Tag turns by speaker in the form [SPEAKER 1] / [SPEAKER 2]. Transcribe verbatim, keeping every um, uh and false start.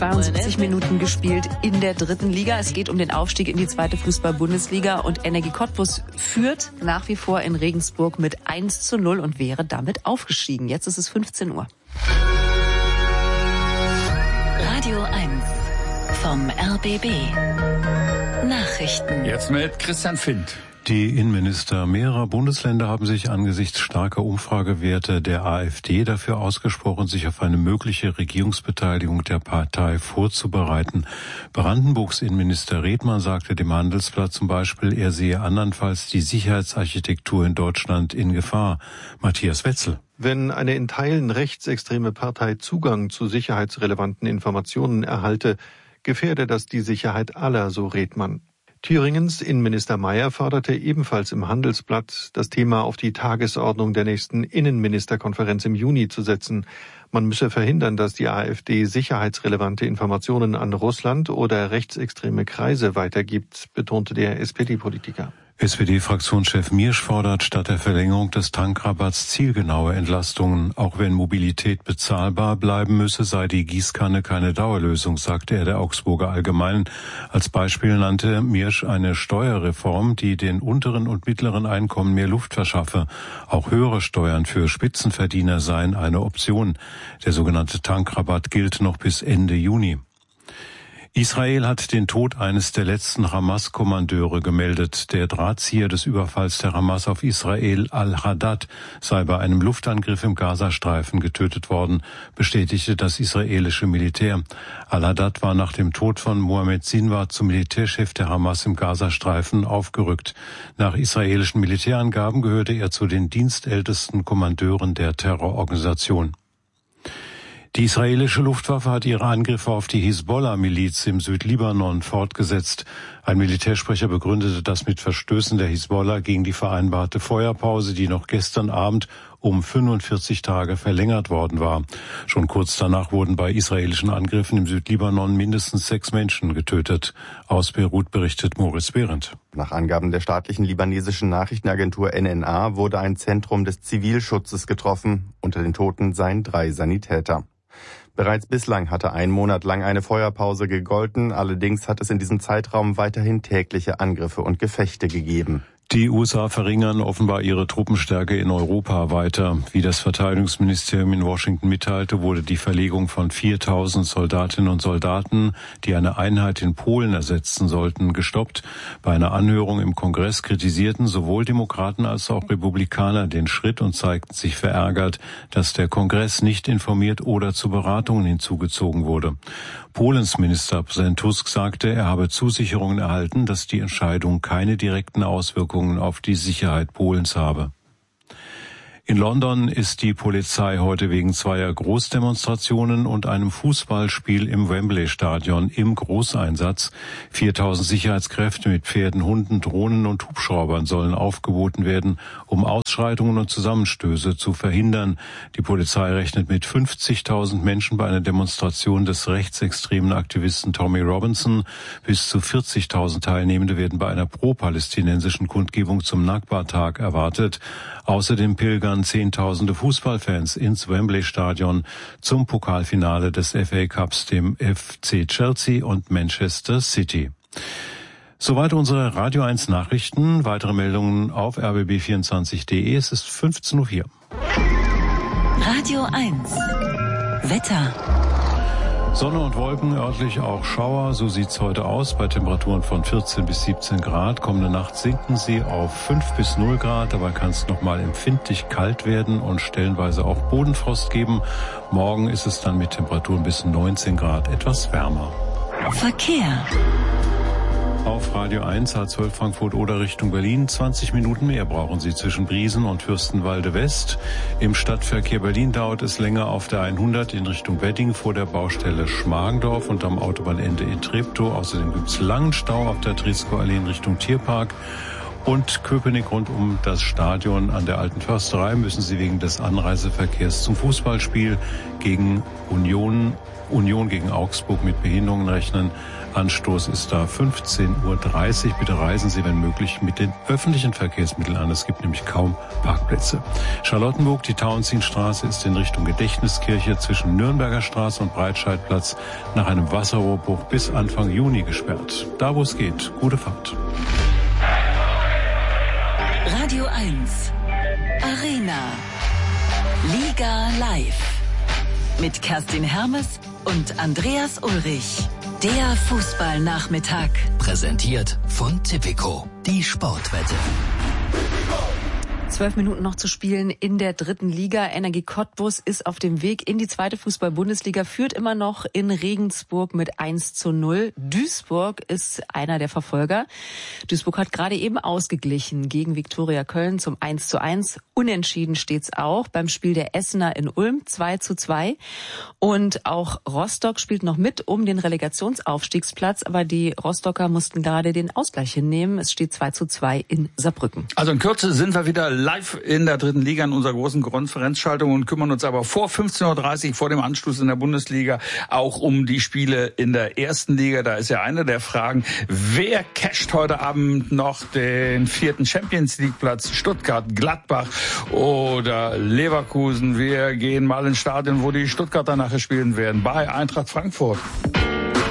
[SPEAKER 1] zweiundsiebzig Minuten gespielt in der dritten Liga. Es geht um den Aufstieg in die zweite Fußball-Bundesliga und Energie Cottbus führt nach wie vor in Regensburg mit eins zu null und wäre damit aufgestiegen. Jetzt ist es fünfzehn Uhr.
[SPEAKER 2] Radio eins vom R B B. Nachrichten.
[SPEAKER 3] Jetzt mit Christian Findt.
[SPEAKER 4] Die Innenminister mehrerer Bundesländer haben sich angesichts starker Umfragewerte der AfD dafür ausgesprochen, sich auf eine mögliche Regierungsbeteiligung der Partei vorzubereiten. Brandenburgs Innenminister Redmann sagte dem Handelsblatt zum Beispiel, er sehe andernfalls die Sicherheitsarchitektur in Deutschland in Gefahr. Matthias Wetzel.
[SPEAKER 5] Wenn eine in Teilen rechtsextreme Partei Zugang zu sicherheitsrelevanten Informationen erhalte, gefährde das die Sicherheit aller, so Redmann. Thüringens Innenminister Mayer forderte ebenfalls im Handelsblatt, das Thema auf die Tagesordnung der nächsten Innenministerkonferenz im Juni zu setzen. Man müsse verhindern, dass die AfD sicherheitsrelevante Informationen an Russland oder rechtsextreme Kreise weitergibt, betonte der S P D-Politiker.
[SPEAKER 4] S P D-Fraktionschef Miersch fordert statt der Verlängerung des Tankrabatts zielgenaue Entlastungen. Auch wenn Mobilität bezahlbar bleiben müsse, sei die Gießkanne keine Dauerlösung, sagte er der Augsburger Allgemeinen. Als Beispiel nannte Miersch eine Steuerreform, die den unteren und mittleren Einkommen mehr Luft verschaffe. Auch höhere Steuern für Spitzenverdiener seien eine Option. Der sogenannte Tankrabatt gilt noch bis Ende Juni. Israel hat den Tod eines der letzten Hamas-Kommandeure gemeldet. Der Drahtzieher des Überfalls der Hamas auf Israel, al-Haddad, sei bei einem Luftangriff im Gazastreifen getötet worden, bestätigte das israelische Militär. Al-Haddad war nach dem Tod von Mohammed Sinwar zum Militärchef der Hamas im Gazastreifen aufgerückt. Nach israelischen Militärangaben gehörte er zu den dienstältesten Kommandeuren der Terrororganisation. Die israelische Luftwaffe hat ihre Angriffe auf die Hisbollah-Miliz im Südlibanon fortgesetzt. Ein Militärsprecher begründete das mit Verstößen der Hisbollah gegen die vereinbarte Feuerpause, die noch gestern Abend um fünfundvierzig Tage verlängert worden war. Schon kurz danach wurden bei israelischen Angriffen im Südlibanon mindestens sechs Menschen getötet. Aus Beirut berichtet Moritz Behrendt.
[SPEAKER 6] Nach Angaben der staatlichen libanesischen Nachrichtenagentur N N A wurde ein Zentrum des Zivilschutzes getroffen. Unter den Toten seien drei Sanitäter. Bereits bislang hatte ein Monat lang eine Feuerpause gegolten, allerdings hat es in diesem Zeitraum weiterhin tägliche Angriffe und Gefechte gegeben.
[SPEAKER 4] Die U S A verringern offenbar ihre Truppenstärke in Europa weiter. Wie das Verteidigungsministerium in Washington mitteilte, wurde die Verlegung von viertausend Soldatinnen und Soldaten, die eine Einheit in Polen ersetzen sollten, gestoppt. Bei einer Anhörung im Kongress kritisierten sowohl Demokraten als auch Republikaner den Schritt und zeigten sich verärgert, dass der Kongress nicht informiert oder zu Beratungen hinzugezogen wurde. Polens Ministerpräsident Tusk sagte, er habe Zusicherungen erhalten, dass die Entscheidung keine direkten Auswirkungen auf die Sicherheit Polens habe. In London ist die Polizei heute wegen zweier Großdemonstrationen und einem Fußballspiel im Wembley-Stadion im Großeinsatz. viertausend Sicherheitskräfte mit Pferden, Hunden, Drohnen und Hubschraubern sollen aufgeboten werden, um Ausschreitungen und Zusammenstöße zu verhindern. Die Polizei rechnet mit fünfzigtausend Menschen bei einer Demonstration des rechtsextremen Aktivisten Tommy Robinson. Bis zu vierzigtausend Teilnehmende werden bei einer pro-palästinensischen Kundgebung zum Nakba-Tag erwartet. Außerdem pilgern Zehntausende Fußballfans ins Wembley-Stadion zum Pokalfinale des F A Cups, dem F C Chelsea und Manchester City. Soweit unsere Radio eins Nachrichten. Weitere Meldungen auf r b b vierundzwanzig punkt d e. Es ist fünfzehn Uhr vier.
[SPEAKER 2] Radio eins. Wetter.
[SPEAKER 4] Sonne und Wolken, örtlich auch Schauer, so sieht's heute aus, bei Temperaturen von vierzehn bis siebzehn Grad. Kommende Nacht sinken sie auf fünf bis null Grad, dabei kann es nochmal empfindlich kalt werden und stellenweise auch Bodenfrost geben. Morgen ist es dann mit Temperaturen bis neunzehn Grad etwas wärmer.
[SPEAKER 2] Verkehr.
[SPEAKER 4] Auf Radio eins A zwölf Frankfurt-Oder Richtung Berlin. zwanzig Minuten mehr brauchen Sie zwischen Briesen und Fürstenwalde West. Im Stadtverkehr Berlin dauert es länger auf der hundert in Richtung Wedding vor der Baustelle Schmargendorf und am Autobahnende in Treptow. Außerdem gibt es langen Stau auf der Trizko-Allee in Richtung Tierpark. Und Köpenick rund um das Stadion an der Alten Försterei müssen Sie wegen des Anreiseverkehrs zum Fußballspiel gegen Union Union gegen Augsburg mit Behinderungen rechnen. Anstoß ist da fünfzehn Uhr dreißig. Bitte reisen Sie, wenn möglich, mit den öffentlichen Verkehrsmitteln an. Es gibt nämlich kaum Parkplätze. Charlottenburg, die Tauentzienstraße ist in Richtung Gedächtniskirche zwischen Nürnberger Straße und Breitscheidplatz nach einem Wasserrohrbruch bis Anfang Juni gesperrt. Da, wo es geht, gute Fahrt.
[SPEAKER 2] Radio eins Arena Liga live mit Kerstin Hermes und Andreas Ulrich. Der Fußballnachmittag.
[SPEAKER 3] Präsentiert von Tipico, die Sportwette.
[SPEAKER 1] Zwölf Minuten noch zu spielen in der dritten Liga. Energie Cottbus ist auf dem Weg in die zweite Fußball-Bundesliga, führt immer noch in Regensburg mit eins zu null. Duisburg ist einer der Verfolger. Duisburg hat gerade eben ausgeglichen gegen Viktoria Köln zum eins zu eins. Unentschieden steht's auch beim Spiel der Essener in Ulm zwei zu zwei. Und auch Rostock spielt noch mit um den Relegationsaufstiegsplatz, aber die Rostocker mussten gerade den Ausgleich hinnehmen. Es steht zwei zu zwei in Saarbrücken.
[SPEAKER 7] Also in Kürze sind wir wieder live in der dritten Liga in unserer großen Konferenzschaltung und kümmern uns aber vor fünfzehn Uhr dreißig, vor dem Anschluss in der Bundesliga, auch um die Spiele in der ersten Liga. Da ist ja eine der Fragen, wer casht heute Abend noch den vierten Champions-League-Platz? Stuttgart, Gladbach oder Leverkusen? Wir gehen mal ins Stadion, wo die Stuttgarter nachher spielen werden, bei Eintracht Frankfurt.